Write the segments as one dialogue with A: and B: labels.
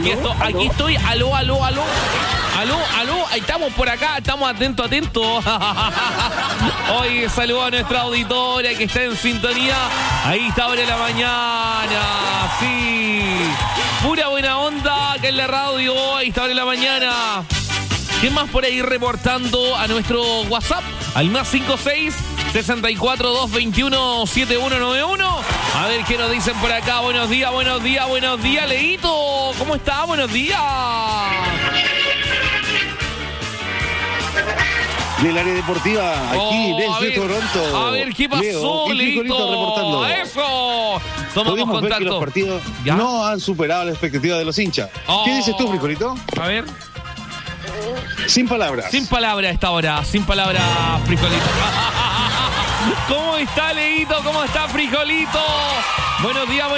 A: Aquí estoy. Aló. Ahí estamos por acá, estamos atentos. Hoy saludo a nuestra auditoria que está en sintonía. Ahí está Hora de la Mañana. Sí. Pura buena onda acá en la radio. Ahí está Hora de la Mañana. ¿Qué más por ahí reportando a nuestro WhatsApp? Al más 56-64-221-7191. A ver qué nos dicen por acá. Buenos días, Leito. ¿Cómo está? Buenos días.
B: Del área deportiva, aquí desde Toronto.
A: A ver, ¿qué pasó, Leito?
B: Reportando.
A: ¡Eso! Tomamos
B: Podemos ver que los
A: contacto.
B: partidos
A: ¿Ya?
B: no han superado la expectativa de los hinchas. ¿Qué dices tú, Frijolito?
A: A ver.
B: Sin palabras.
A: Sin palabra a esta hora. Sin palabra, Frijolito. ¿Cómo está, Leito? ¿Cómo está, Frijolito? Buenos días.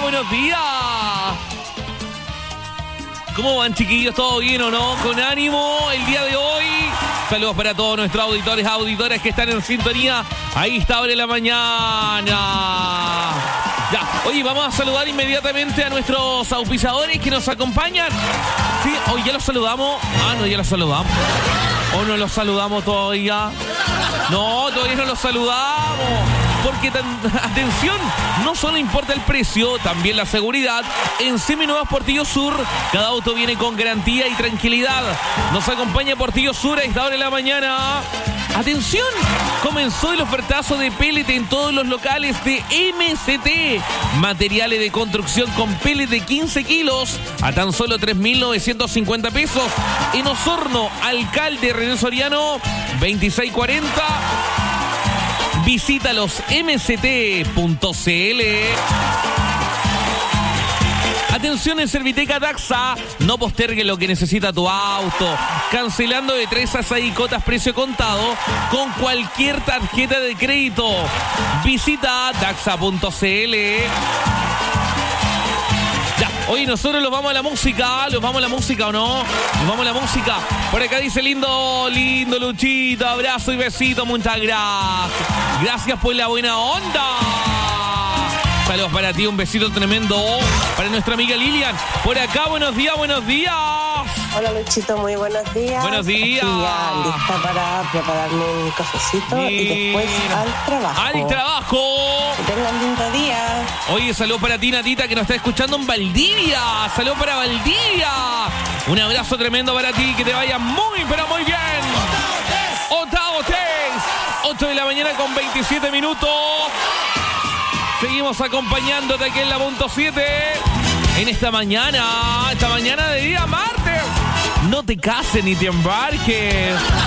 A: ¿Cómo van, chiquillos? ¿Todo bien o no? Con ánimo el día de hoy. Saludos para todos nuestros auditoras que están en sintonía. Ahí está Hora de la Mañana. Ya, oye, vamos a saludar inmediatamente a nuestros auspiciadores que nos acompañan. Sí, hoy ya los saludamos. No, ya los saludamos. ¿O no los saludamos todavía? No, todavía no los saludamos. Porque, atención, no solo importa el precio, también la seguridad. En Seminuevas Portillo Sur, cada auto viene con garantía y tranquilidad. Nos acompaña Portillo Sur a esta hora de la mañana. Atención, comenzó el ofertazo de pellet en todos los locales de MCT. Materiales de construcción con pellet de 15 kilos a tan solo 3.950 pesos. En Osorno, Alcalde René Soriano, 2640. Visítalos mct.cl. Atención en Serviteca Daxa, no postergue lo que necesita tu auto. Cancelando de 3 a 6 cotas precio contado con cualquier tarjeta de crédito. Visita daxa.cl. Ya, hoy nosotros los vamos a la música. ¿Los vamos a la música o no? Nos vamos a la música. Por acá dice lindo Luchito, abrazo y besito, muchas gracias. Gracias por la buena onda. Saludos para ti, un besito tremendo para nuestra amiga Lilian. Por acá, buenos días.
C: Hola Luchito, muy buenos días.
A: Buenos días.
C: Aquí ya lista para prepararme un cafecito y después al trabajo.
A: ¡Al trabajo!
C: Que tengan lindo día.
A: Oye, saludos para ti, Natita, que nos está escuchando en Valdivia. Saludos para Valdivia. Un abrazo tremendo para ti, que te vaya muy, pero muy bien. Otavo 8 de la mañana con 27 minutos. Seguimos acompañándote aquí en la punto 7. En esta mañana de día martes. No te cases ni te embarques.